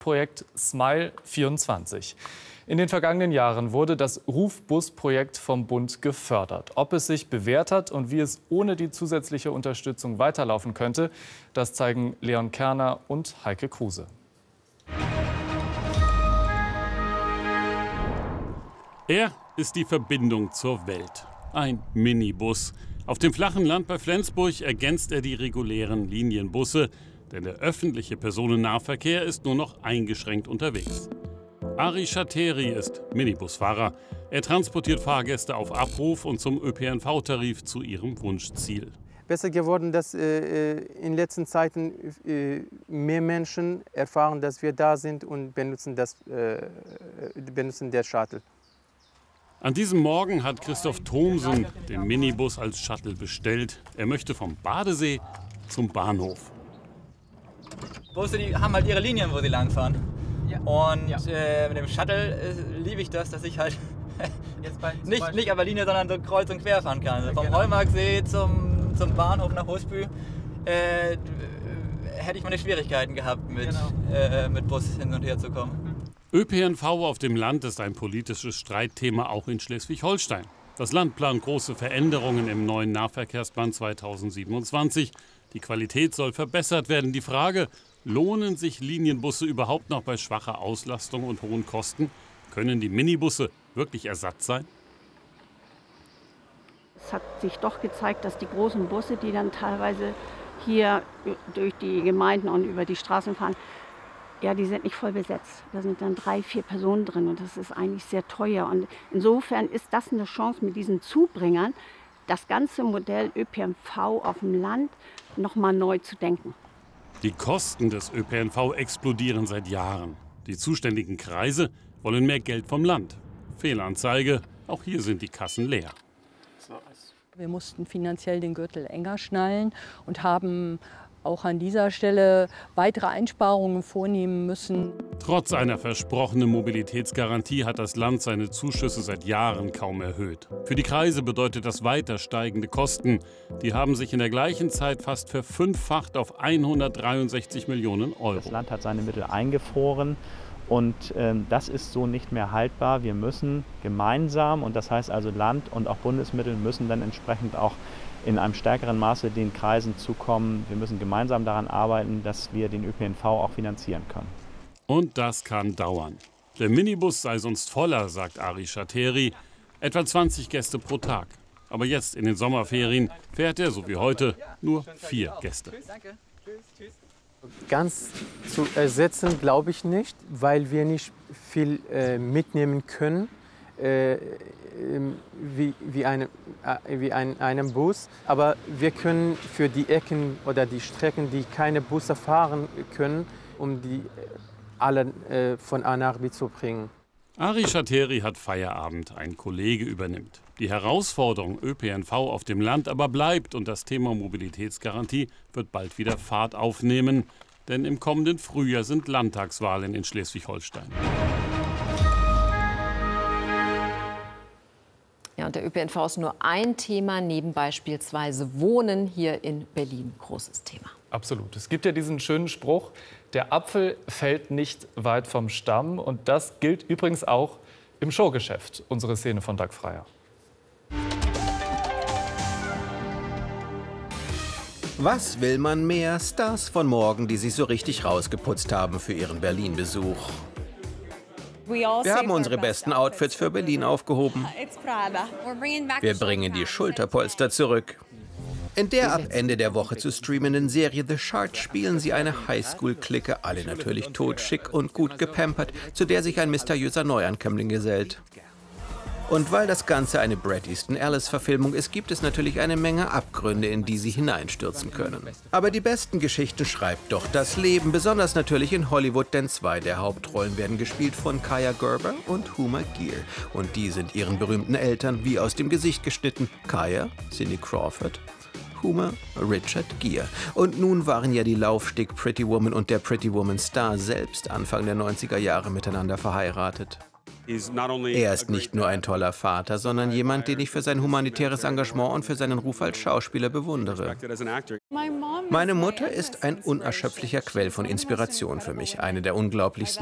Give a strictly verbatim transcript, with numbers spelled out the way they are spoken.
Projekt Smile vierundzwanzig. In den vergangenen Jahren wurde das Rufbus-Projekt vom Bund gefördert. Ob es sich bewährt hat und wie es ohne die zusätzliche Unterstützung weiterlaufen könnte, das zeigen Leon Kerner und Heike Kruse. Er ist die Verbindung zur Welt. Ein Minibus. Auf dem flachen Land bei Flensburg ergänzt er die regulären Linienbusse, denn der öffentliche Personennahverkehr ist nur noch eingeschränkt unterwegs. Ari Schateri ist Minibusfahrer. Er transportiert Fahrgäste auf Abruf und zum Ö P N V-Tarif zu ihrem Wunschziel. Besser geworden, dass äh, in letzten Zeiten äh, mehr Menschen erfahren, dass wir da sind und benutzen, das, äh, benutzen der Shuttle. An diesem Morgen hat Christoph Thomsen den Minibus als Shuttle bestellt. Er möchte vom Badesee zum Bahnhof. Busse, die haben halt ihre Linien, wo sie langfahren. Ja. Und ja. äh, mit dem Shuttle äh, liebe ich das, dass ich halt Jetzt bei, nicht, nicht auf der Linie, sondern so kreuz und quer fahren kann. Also vom genau. Heumarksee zum, zum Bahnhof nach Husby äh, hätte ich meine Schwierigkeiten gehabt, mit, genau. äh, mit Bus hin und her zu kommen. Ö P N V auf dem Land ist ein politisches Streitthema auch in Schleswig-Holstein. Das Land plant große Veränderungen im neuen Nahverkehrsplan zweitausendsiebenundzwanzig. Die Qualität soll verbessert werden. Die Frage, lohnen sich Linienbusse überhaupt noch bei schwacher Auslastung und hohen Kosten? Können die Minibusse wirklich Ersatz sein? Es hat sich doch gezeigt, dass die großen Busse, die dann teilweise hier durch die Gemeinden und über die Straßen fahren, ja, die sind nicht voll besetzt. Da sind dann drei, vier Personen drin und das ist eigentlich sehr teuer. Und insofern ist das eine Chance mit diesen Zubringern, das ganze Modell Ö P N V auf dem Land noch mal neu zu denken. Die Kosten des Ö P N V explodieren seit Jahren. Die zuständigen Kreise wollen mehr Geld vom Land. Fehlanzeige, auch hier sind die Kassen leer. Wir mussten finanziell den Gürtel enger schnallen und haben auch an dieser Stelle weitere Einsparungen vornehmen müssen. Trotz einer versprochenen Mobilitätsgarantie hat das Land seine Zuschüsse seit Jahren kaum erhöht. Für die Kreise bedeutet das weiter steigende Kosten. Die haben sich in der gleichen Zeit fast verfünffacht auf hundertdreiundsechzig Millionen Euro. Das Land hat seine Mittel eingefroren und äh, das ist so nicht mehr haltbar. Wir müssen gemeinsam, und das heißt also Land und auch Bundesmittel müssen dann entsprechend auch in einem stärkeren Maße den Kreisen zukommen. Wir müssen gemeinsam daran arbeiten, dass wir den Ö P N V auch finanzieren können. Und das kann dauern. Der Minibus sei sonst voller, sagt Ari Schateri. Etwa zwanzig Gäste pro Tag. Aber jetzt in den Sommerferien fährt er, so wie heute, nur vier Gäste. Ganz zu ersetzen glaube ich nicht, weil wir nicht viel äh, mitnehmen können. Äh, wie, wie, eine, äh, wie ein, einem Bus. Aber wir können für die Ecken oder die Strecken, die keine Busse fahren können, um die alle äh, von A nach B zu bringen. Ari Schateri hat Feierabend, ein Kollege übernimmt. Die Herausforderung Ö P N V auf dem Land aber bleibt und das Thema Mobilitätsgarantie wird bald wieder Fahrt aufnehmen. Denn im kommenden Frühjahr sind Landtagswahlen in Schleswig-Holstein. Ja, und der Ö P N V ist nur ein Thema, neben beispielsweise Wohnen hier in Berlin. Großes Thema. Absolut. Es gibt ja diesen schönen Spruch, der Apfel fällt nicht weit vom Stamm. Und das gilt übrigens auch im Showgeschäft. Unsere Szene von Dag Freier. Was will man mehr? Stars von morgen, die sich so richtig rausgeputzt haben für ihren Berlin-Besuch. Wir haben unsere besten Outfits für Berlin aufgehoben. Wir bringen die Schulterpolster zurück. In der ab Ende der Woche zu streamenden Serie The Shard spielen sie eine Highschool-Clique, alle natürlich totschick und gut gepampert, zu der sich ein mysteriöser Neuankömmling gesellt. Und weil das Ganze eine Bret Easton Ellis-Verfilmung ist, gibt es natürlich eine Menge Abgründe, in die sie hineinstürzen können. Aber die besten Geschichten schreibt doch das Leben, besonders natürlich in Hollywood, denn zwei der Hauptrollen werden gespielt von Kaia Gerber und Huma Gear. Und die sind ihren berühmten Eltern wie aus dem Gesicht geschnitten. Kaia, Cindy Crawford, Huma, Richard Gere. Und nun waren ja die Laufsteg Pretty Woman und der Pretty Woman Star selbst Anfang der neunziger Jahre miteinander verheiratet. Er ist nicht nur ein toller Vater, sondern jemand, den ich für sein humanitäres Engagement und für seinen Ruf als Schauspieler bewundere. Meine Mutter ist ein unerschöpflicher Quell von Inspiration für mich, eine der unglaublichsten